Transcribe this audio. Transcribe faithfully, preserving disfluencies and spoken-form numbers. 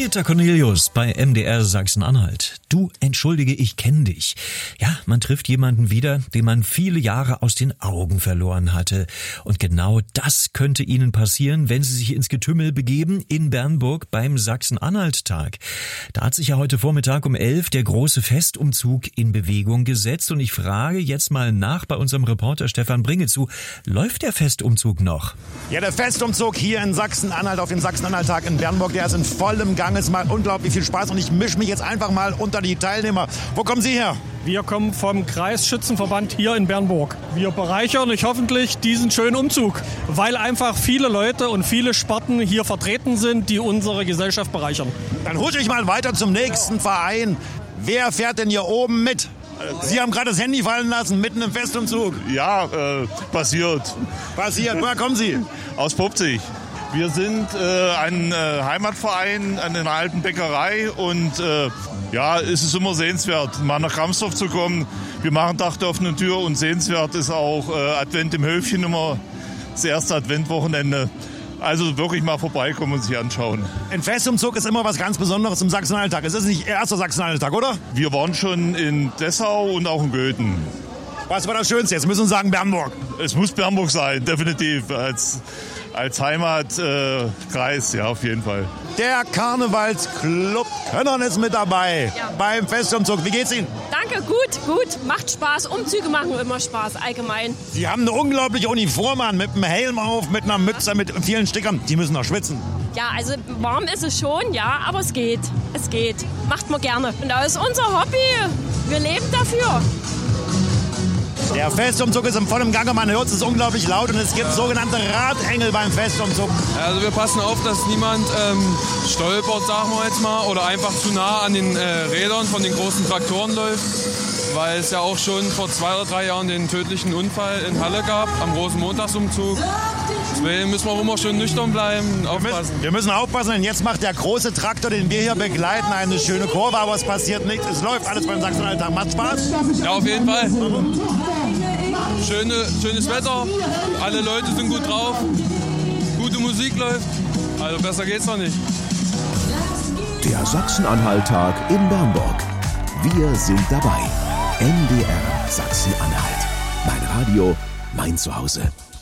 Peter Cornelius bei M D R Sachsen-Anhalt. Du, entschuldige, ich kenne dich. Ja, man trifft jemanden wieder, den man viele Jahre aus den Augen verloren hatte. Und genau das könnte Ihnen passieren, wenn Sie sich ins Getümmel begeben in Bernburg beim Sachsen-Anhalt-Tag. Da hat sich ja heute Vormittag um elf der große Festumzug in Bewegung gesetzt. Und ich frage jetzt mal nach bei unserem Reporter Stefan Bringezu, läuft der Festumzug noch? Ja, der Festumzug hier in Sachsen-Anhalt auf dem Sachsen-Anhalt-Tag in Bernburg, der ist in vollem Gang. Es macht unglaublich viel Spaß und ich mische mich jetzt einfach mal unter die Teilnehmer. Wo kommen Sie her? Wir kommen vom Kreisschützenverband hier in Bernburg. Wir bereichern euch hoffentlich diesen schönen Umzug, weil einfach viele Leute und viele Sparten hier vertreten sind, die unsere Gesellschaft bereichern. Dann hol ich mal weiter zum nächsten Verein. Wer fährt denn hier oben mit? Sie haben gerade das Handy fallen lassen, mitten im Festumzug. Ja, äh, passiert. Passiert. Woher kommen Sie? Aus Popzig. Wir sind äh, ein äh, Heimatverein an einer alten Bäckerei und äh, ja, es ist immer sehenswert, mal nach Ramsdorf zu kommen. Wir machen Dach der offenen Tür und sehenswert ist auch äh, Advent im Höfchen immer das erste Adventwochenende. Also wirklich mal vorbeikommen und sich anschauen. Ein Festumzug ist immer was ganz Besonderes im Sachsen-Anhalt-Tag. Es ist nicht Ihr erster Sachsen-Anhalt-Tag, oder? Wir waren schon in Dessau und auch in Göthen. Was war das Schönste? Jetzt müssen wir sagen Bernburg. Es muss Bernburg sein, definitiv. Als, als Heimatkreis, äh, ja, auf jeden Fall. Der Karnevalsclub Könnern ist mit dabei ja. beim Festumzug. Wie geht's Ihnen? Danke, gut, gut. Macht Spaß. Umzüge machen immer Spaß, allgemein. Sie haben eine unglaubliche Uniform an, mit einem Helm auf, mit einer Mütze, mit vielen Stickern. Die müssen noch schwitzen. Ja, also warm ist es schon, ja, aber es geht. Es geht. Macht man gerne. Und das ist unser Hobby. Wir leben dafür. Der Festumzug ist im vollen Gange, man hört es, ist unglaublich laut und es gibt sogenannte Radengel beim Festumzug. Also wir passen auf, dass niemand ähm, stolpert, sagen wir jetzt mal, oder einfach zu nah an den äh, Rädern von den großen Traktoren läuft, weil es ja auch schon vor zwei oder drei Jahren den tödlichen Unfall in Halle gab, am großen Montagsumzug. Deswegen müssen wir immer schön nüchtern bleiben und aufpassen. Wir müssen aufpassen, denn jetzt macht der große Traktor, den wir hier begleiten, eine schöne Kurve, aber es passiert nichts. Es läuft alles beim Sachsen-Anhalt-Tag. Macht Spaß? Ja, auf jeden Fall. Schöne, schönes Wetter, alle Leute sind gut drauf, gute Musik läuft, also besser geht's noch nicht. Der Sachsen-Anhalt-Tag in Bernburg. Wir sind dabei. M D R Sachsen-Anhalt. Mein Radio, mein Zuhause.